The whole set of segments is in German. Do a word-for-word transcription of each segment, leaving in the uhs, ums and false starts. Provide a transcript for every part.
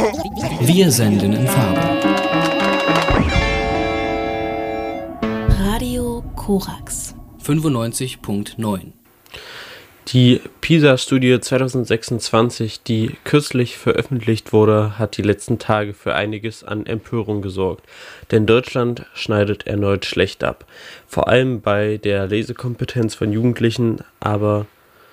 Wir senden in Farbe. Radio Korax fünfundneunzig Komma neun. Die PISA-Studie zwanzig sechsundzwanzig, die kürzlich veröffentlicht wurde, hat die letzten Tage für einiges an Empörung gesorgt. Denn Deutschland schneidet erneut schlecht ab. Vor allem bei der Lesekompetenz von Jugendlichen, aber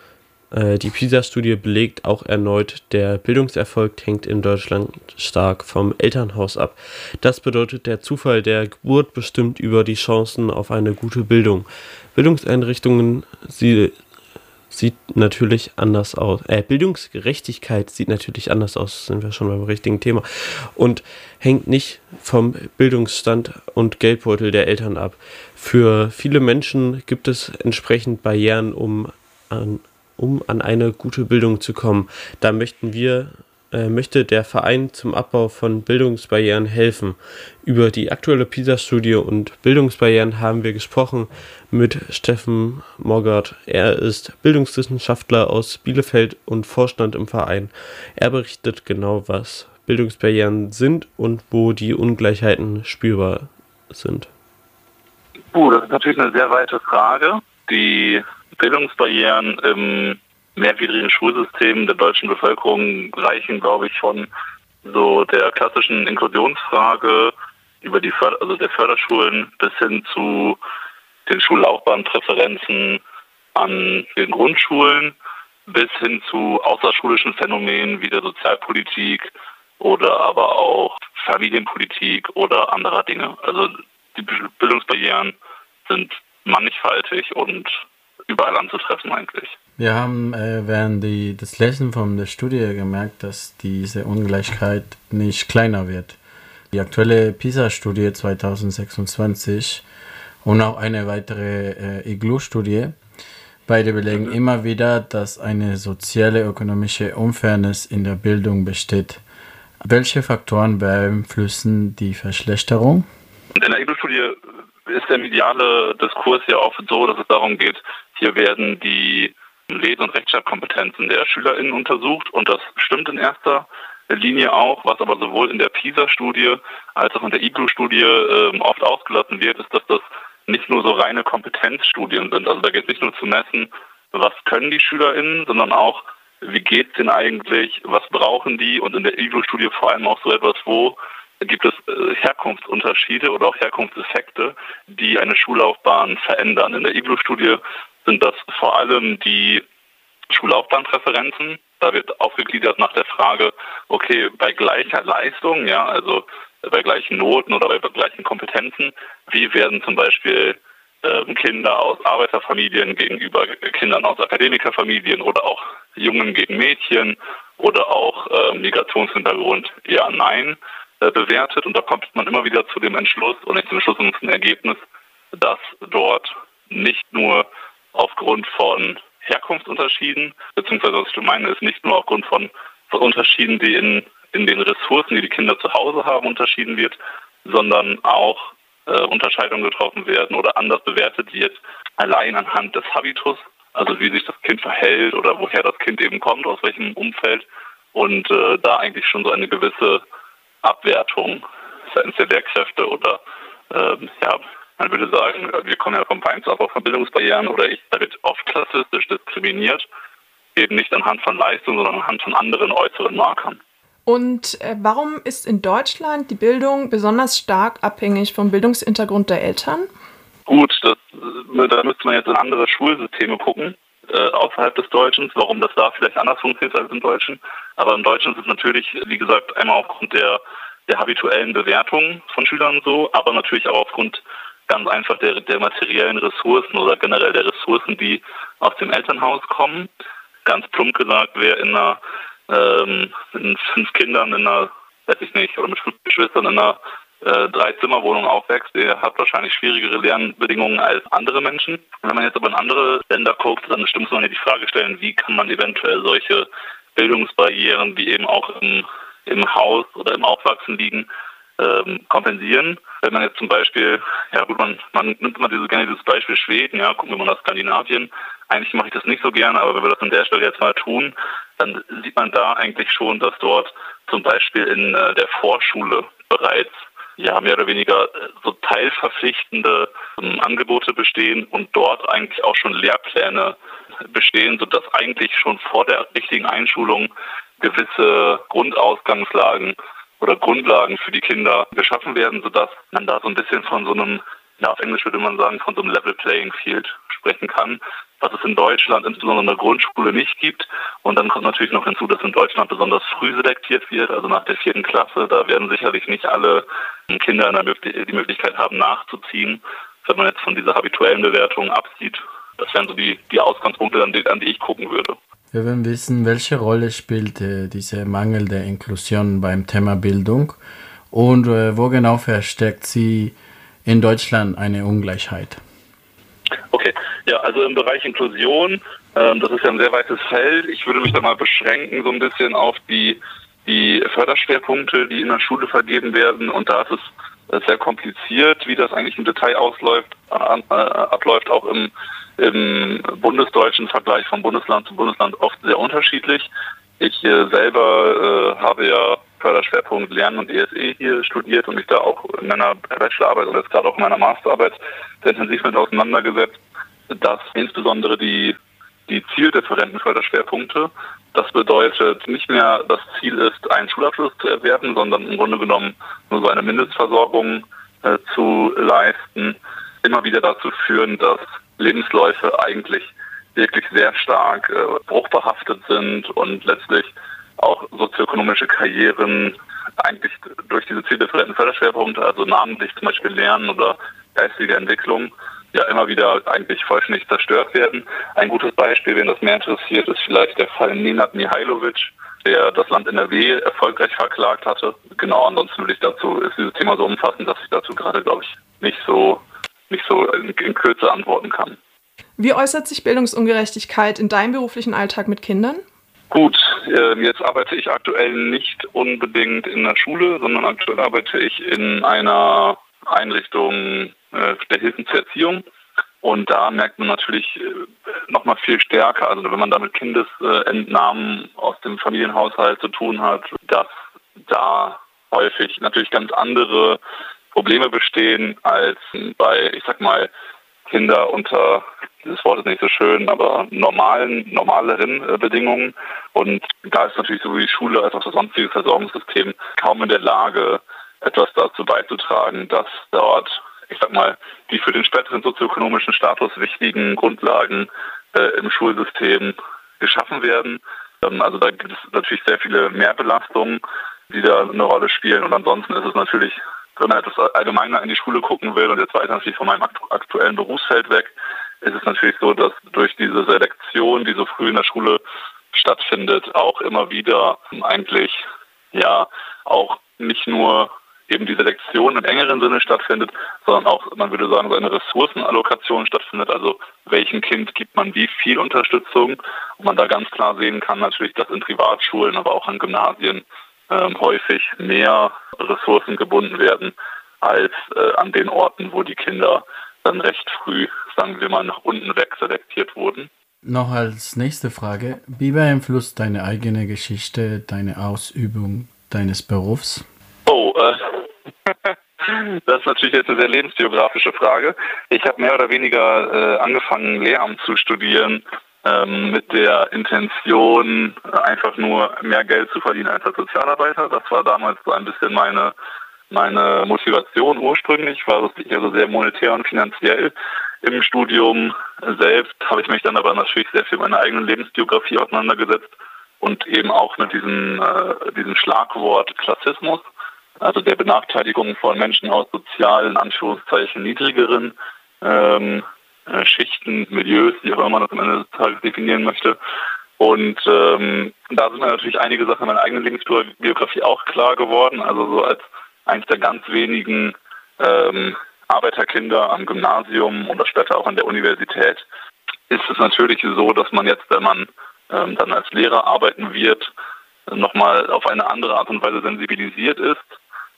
äh, die PISA-Studie belegt auch erneut, der Bildungserfolg hängt in Deutschland stark vom Elternhaus ab. Das bedeutet, der Zufall der Geburt bestimmt über die Chancen auf eine gute Bildung. Bildungseinrichtungen, sie sieht natürlich anders aus. Äh, Bildungsgerechtigkeit sieht natürlich anders aus, sind wir schon beim richtigen Thema. Und hängt nicht vom Bildungsstand und Geldbeutel der Eltern ab. Für viele Menschen gibt es entsprechend Barrieren, um an, um an eine gute Bildung zu kommen. Da möchten wir, äh, möchte der Verein zum Abbau von Bildungsbarrieren helfen. Über die aktuelle PISA-Studie und Bildungsbarrieren haben wir gesprochen mit Steffen Moggert. Er ist Bildungswissenschaftler aus Bielefeld und Vorstand im Verein. Er berichtet genau, was Bildungsbarrieren sind und wo die Ungleichheiten spürbar sind. Uh, das ist natürlich eine sehr weite Frage. Die Bildungsbarrieren im mehrgliedrigen Schulsystem der deutschen Bevölkerung reichen, glaube ich, von so der klassischen Inklusionsfrage über die Förder- also der Förderschulen bis hin zu den Schullaufbahnpräferenzen an den Grundschulen bis hin zu außerschulischen Phänomenen wie der Sozialpolitik oder aber auch Familienpolitik oder anderer Dinge. Also die Bildungsbarrieren sind mannigfaltig und überall anzutreffen eigentlich. Wir haben äh, während die, des Lesen von der Studie gemerkt, dass diese Ungleichheit nicht kleiner wird. Die aktuelle PISA-Studie zwanzig sechsundzwanzig und auch eine weitere äh, I G L U-Studie, beide belegen mhm. immer wieder, dass eine soziale ökonomische Unfairness in der Bildung besteht. Welche Faktoren beeinflussen die Verschlechterung? In der I G L U-Studie ist der mediale Diskurs ja oft so, dass es darum geht, hier werden die Lese- und Rechtschreibkompetenzen der SchülerInnen untersucht und das stimmt in erster Linie auch. Was aber sowohl in der PISA-Studie als auch in der I G L U-Studie äh, oft ausgelassen wird, ist, dass das nicht nur so reine Kompetenzstudien sind. Also da geht es nicht nur zu messen, was können die SchülerInnen, sondern auch, wie geht es denen eigentlich, was brauchen die und in der I G L U-Studie vor allem auch so etwas, wo gibt es äh, Herkunftsunterschiede oder auch Herkunftseffekte, die eine Schullaufbahn verändern. In der I G L U-Studie sind das vor allem die Schullaufbahnpräferenzen. Da wird aufgegliedert nach der Frage, okay, bei gleicher Leistung, ja, also bei gleichen Noten oder bei gleichen Kompetenzen, wie werden zum Beispiel äh, Kinder aus Arbeiterfamilien gegenüber Kindern aus Akademikerfamilien oder auch Jungen gegen Mädchen oder auch äh, Migrationshintergrund, ja, nein, äh, bewertet. Und da kommt man immer wieder zu dem Entschluss, und nicht zum Entschluss, sondern zum Ergebnis, dass dort nicht nur aufgrund von Herkunftsunterschieden, beziehungsweise was ich meine, ist nicht nur aufgrund von, von Unterschieden, die in, in den Ressourcen, die die Kinder zu Hause haben, unterschieden wird, sondern auch äh, Unterscheidungen getroffen werden oder anders bewertet wird, allein anhand des Habitus, also wie sich das Kind verhält oder woher das Kind eben kommt, aus welchem Umfeld und äh, da eigentlich schon so eine gewisse Abwertung seitens der Lehrkräfte oder äh, ja, man würde sagen, wir kommen ja vom Vereinsabbau von Bildungsbarrieren oder ich, da wird oft klassistisch diskriminiert, eben nicht anhand von Leistung, sondern anhand von anderen äußeren Markern. Und äh, warum ist in Deutschland die Bildung besonders stark abhängig vom Bildungshintergrund der Eltern? Gut, das, da müsste man jetzt in andere Schulsysteme gucken, äh, außerhalb des Deutschen, warum das da vielleicht anders funktioniert als im Deutschen. Aber im Deutschen ist es natürlich, wie gesagt, einmal aufgrund der, der habituellen Bewertung von Schülern so, aber natürlich auch aufgrund ganz einfach der, der materiellen Ressourcen oder generell der Ressourcen, die aus dem Elternhaus kommen. Ganz plump gesagt, wer in einer ähm, mit fünf Kindern in einer, weiß ich nicht, oder mit fünf Geschwistern in einer äh, Drei-Zimmer-Wohnung aufwächst, der hat wahrscheinlich schwierigere Lernbedingungen als andere Menschen. Wenn man jetzt aber in andere Länder guckt, dann muss man ja die Frage stellen, wie kann man eventuell solche Bildungsbarrieren, die eben auch im, im Haus oder im Aufwachsen liegen, ähm, kompensieren. Wenn man jetzt zum Beispiel, ja gut, man, man nimmt immer dieses, gerne dieses Beispiel Schweden, ja, gucken wir mal nach Skandinavien. Eigentlich mache ich das nicht so gerne, aber wenn wir das an der Stelle jetzt mal tun, dann sieht man da eigentlich schon, dass dort zum Beispiel in äh, der Vorschule bereits ja mehr oder weniger so teilverpflichtende ähm, Angebote bestehen und dort eigentlich auch schon Lehrpläne bestehen, sodass eigentlich schon vor der richtigen Einschulung gewisse Grundausgangslagen oder Grundlagen für die Kinder geschaffen werden, sodass man da so ein bisschen von so einem, ja auf Englisch würde man sagen, von so einem Level Playing Field sprechen kann, was es in Deutschland insbesondere in der Grundschule nicht gibt. Und dann kommt natürlich noch hinzu, dass in Deutschland besonders früh selektiert wird, also nach der vierten Klasse. Da werden sicherlich nicht alle Kinder die Möglichkeit haben, nachzuziehen, wenn man jetzt von dieser habituellen Bewertung absieht. Das wären so die, die Ausgangspunkte, an die, an die ich gucken würde. Wir wollen wissen, welche Rolle spielt äh, dieser Mangel der Inklusion beim Thema Bildung und äh, wo genau verstärkt sie in Deutschland eine Ungleichheit? Okay, ja, also im Bereich Inklusion, ähm, das ist ja ein sehr weites Feld. Ich würde mich da mal beschränken so ein bisschen auf die, die Förderschwerpunkte, die in der Schule vergeben werden. Und da ist es sehr kompliziert, wie das eigentlich im Detail ausläuft, äh, abläuft, auch im, im bundesdeutschen Vergleich von Bundesland zu Bundesland oft sehr unterschiedlich. Ich äh, selber äh, habe ja Förderschwerpunkt Lernen und E S E hier studiert und mich da auch in meiner Bachelorarbeit oder jetzt gerade auch in meiner Masterarbeit sehr intensiv mit auseinandergesetzt, dass insbesondere die, die zieldifferenten Förderschwerpunkte, das bedeutet nicht mehr das Ziel ist, einen Schulabschluss zu erwerben, sondern im Grunde genommen nur so eine Mindestversorgung äh, zu leisten, immer wieder dazu führen, dass Lebensläufe eigentlich wirklich sehr stark äh, bruchbehaftet sind und letztlich auch sozioökonomische Karrieren eigentlich durch diese zieldifferenten Förderschwerpunkte, also namentlich zum Beispiel Lernen oder geistige Entwicklung, ja immer wieder eigentlich vollständig zerstört werden. Ein gutes Beispiel, wen das mehr interessiert, ist vielleicht der Fall Nenad Mihailovic, der das Land N R W erfolgreich verklagt hatte. Genau, ansonsten würde ich dazu, ist dieses Thema so umfassend, dass ich dazu gerade, glaube ich, nicht so, nicht so in, in Kürze antworten kann. Wie äußert sich Bildungsungerechtigkeit in deinem beruflichen Alltag mit Kindern? Gut, äh, jetzt arbeite ich aktuell nicht unbedingt in der Schule, sondern aktuell arbeite ich in einer Einrichtung äh, der Hilfen zur Erziehung. Und da merkt man natürlich äh, nochmal viel stärker, also wenn man da mit Kindesentnahmen aus dem Familienhaushalt zu tun hat, dass da häufig natürlich ganz andere Probleme bestehen als bei, ich sag mal, Kinder unter, dieses Wort ist nicht so schön, aber normalen, normaleren äh, Bedingungen. Und da ist natürlich sowohl die Schule als auch das sonstige Versorgungssystem kaum in der Lage, etwas dazu beizutragen, dass dort, ich sag mal, die für den späteren sozioökonomischen Status wichtigen Grundlagen äh, im Schulsystem geschaffen werden. Ähm, also da gibt es natürlich sehr viele Mehrbelastungen, die da eine Rolle spielen. Und ansonsten ist es natürlich, wenn man etwas allgemeiner in die Schule gucken will und jetzt weiter natürlich von meinem aktuellen Berufsfeld weg, ist es natürlich so, dass durch diese Selektion, die so früh in der Schule stattfindet, auch immer wieder eigentlich ja auch nicht nur eben die Selektion im engeren Sinne stattfindet, sondern auch, man würde sagen, so eine Ressourcenallokation stattfindet, also welchem Kind gibt man wie viel Unterstützung, und man da ganz klar sehen kann natürlich, dass in Privatschulen, aber auch an Gymnasien ähm, häufig mehr Ressourcen gebunden werden als äh, an den Orten, wo die Kinder dann recht früh, sagen wir mal, nach unten weg selektiert wurden. Noch als nächste Frage, wie beeinflusst deine eigene Geschichte deine Ausübung deines Berufs? Oh, äh, das ist natürlich jetzt eine sehr lebensbiografische Frage. Ich habe mehr oder weniger äh, angefangen, Lehramt zu studieren, ähm, mit der Intention, einfach nur mehr Geld zu verdienen als als Sozialarbeiter. Das war damals so ein bisschen meine meine Motivation ursprünglich, war das also sehr monetär und finanziell. Im Studium selbst habe ich mich dann aber natürlich sehr viel mit meiner eigenen Lebensbiografie auseinandergesetzt und eben auch mit diesem, äh, diesem Schlagwort Klassismus, also der Benachteiligung von Menschen aus sozial, in Anführungszeichen, niedrigeren ähm, äh, Schichten, Milieus, wie auch immer man das am Ende des Tages definieren möchte. Und ähm, da sind mir natürlich einige Sachen in meiner eigenen Lebensbiografie auch klar geworden, also so als eines der ganz wenigen ähm, Arbeiterkinder am Gymnasium oder später auch an der Universität ist es natürlich so, dass man jetzt, wenn man ähm, dann als Lehrer arbeiten wird, nochmal auf eine andere Art und Weise sensibilisiert ist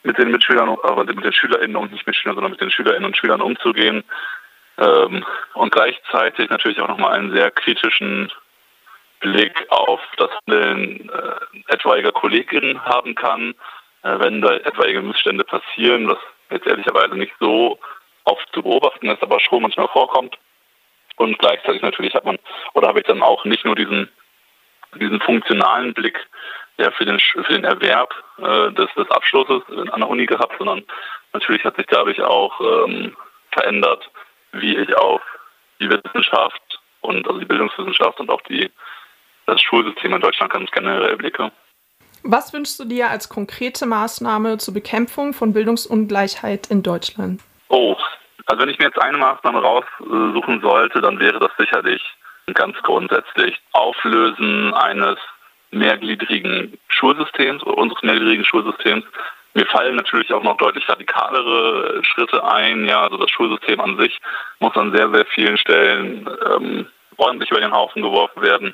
mit den Mitschülern, aber mit den SchülerInnen und nicht Mitschülern, sondern mit den SchülerInnen und Schülern umzugehen. Ähm, und gleichzeitig natürlich auch nochmal einen sehr kritischen Blick auf das Handeln äh, etwaiger KollegInnen haben kann, äh, wenn da etwaige Missstände passieren, was jetzt ehrlicherweise nicht so oft zu beobachten ist, aber schon manchmal vorkommt. Und gleichzeitig natürlich hat man, oder habe ich dann auch nicht nur diesen, diesen funktionalen Blick, der für den, für den Erwerb äh, des, des Abschlusses an der Uni gehabt, sondern natürlich hat sich dadurch auch ähm, verändert, wie ich auf die Wissenschaft und also die Bildungswissenschaft und auch die, das Schulsystem in Deutschland ganz generell blicke. Was wünschst du dir als konkrete Maßnahme zur Bekämpfung von Bildungsungleichheit in Deutschland? Oh, also wenn ich mir jetzt eine Maßnahme raussuchen sollte, dann wäre das sicherlich ganz grundsätzlich Auflösen eines mehrgliedrigen Schulsystems oder unseres mehrgliedrigen Schulsystems. Mir fallen natürlich auch noch deutlich radikalere Schritte ein. Ja, also das Schulsystem an sich muss an sehr, sehr vielen Stellen ähm, ordentlich über den Haufen geworfen werden.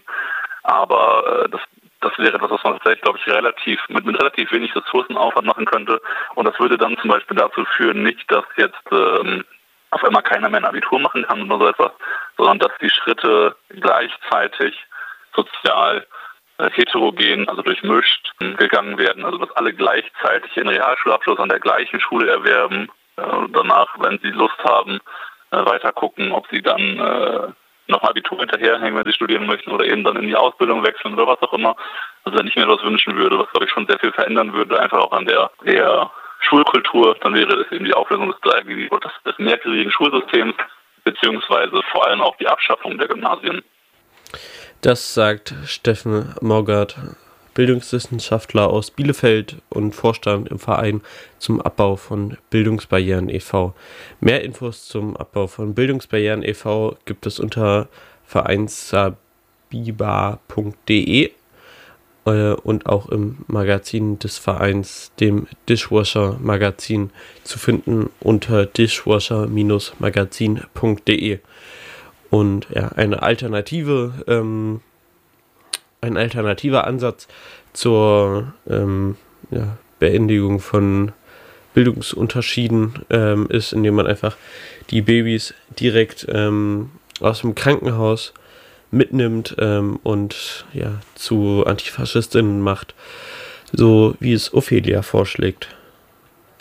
Aber äh, das, das wäre etwas, was man tatsächlich, glaube ich, relativ mit, mit relativ wenig Ressourcenaufwand machen könnte. Und das würde dann zum Beispiel dazu führen, nicht, dass jetzt ähm, auf einmal keiner mehr ein Abitur machen kann oder so etwas, sondern dass die Schritte gleichzeitig sozial äh, heterogen, also durchmischt, äh, gegangen werden. Also dass alle gleichzeitig den Realschulabschluss an der gleichen Schule erwerben, äh, und danach, wenn sie Lust haben, äh, weiter gucken, ob sie dann äh, noch Abitur hinterherhängen, wenn sie studieren möchten oder eben dann in die Ausbildung wechseln oder was auch immer. Also wenn ich mir das wünschen würde, was glaube ich schon sehr viel verändern würde, einfach auch an der, der Schulkultur, dann wäre es eben die Auflösung des dreigliedrigen oder des mehrgliedrigen Schulsystems, beziehungsweise vor allem auch die Abschaffung der Gymnasien. Das sagt Steffen Morgert, Bildungswissenschaftler aus Bielefeld und Vorstand im Verein zum Abbau von Bildungsbarrieren e V Mehr Infos zum Abbau von Bildungsbarrieren e V gibt es unter vereinssabiba punkt de äh, und auch im Magazin des Vereins, dem Dishwasher Magazin, zu finden unter dishwasher Magazin punkt de. Und ja, eine Alternative, ähm, ein alternativer Ansatz zur ähm, ja, Beendigung von Bildungsunterschieden ähm, ist, indem man einfach die Babys direkt ähm, aus dem Krankenhaus mitnimmt ähm, und ja, zu Antifaschistinnen macht, so wie es Ophelia vorschlägt.